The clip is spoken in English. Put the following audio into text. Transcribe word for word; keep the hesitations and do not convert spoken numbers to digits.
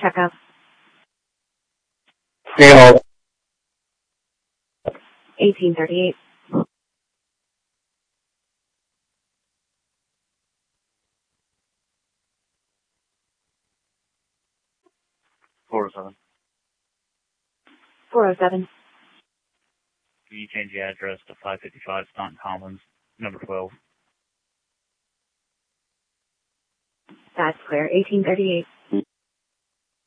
checkup. Seal. eighteen thirty-eight. four oh seven. four oh seven. Can you change the address to five fifty-five Staunton Commons, number twelve? That's clear. eighteen thirty-eight.